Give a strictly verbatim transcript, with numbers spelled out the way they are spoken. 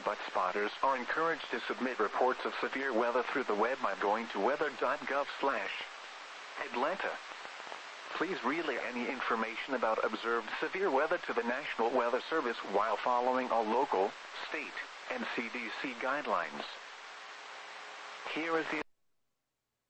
but spotters are encouraged to submit reports of severe weather through the web by going to weather dot gov slash Atlanta. Please relay any information about observed severe weather to the National Weather Service while following all local, state, and C D C guidelines. Here is the